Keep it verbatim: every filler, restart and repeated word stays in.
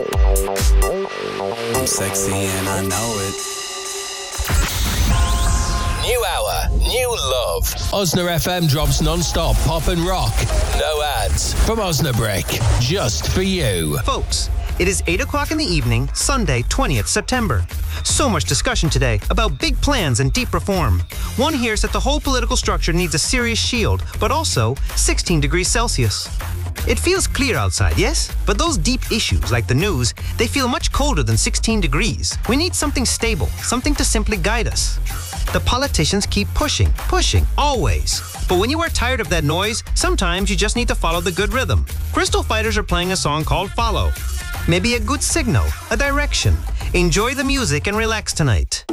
I'm sexy and I know it. New hour, new love. Osna F M drops non-stop pop and rock. No ads from Osnabrick. Just for you. Folks, it is eight o'clock in the evening, Sunday, twentieth September. So much discussion today about big plans and deep reform. One hears that the whole political structure needs a serious shield, but also sixteen degrees Celsius. It feels clear outside, yes? But those deep issues, like the news, they feel much colder than sixteen degrees. We need something stable, something to simply guide us. The politicians keep pushing, pushing, always. But when you are tired of that noise, sometimes you just need to follow the good rhythm. Crystal Fighters are playing a song called Follow. Maybe a good signal, a direction. Enjoy the music and relax tonight.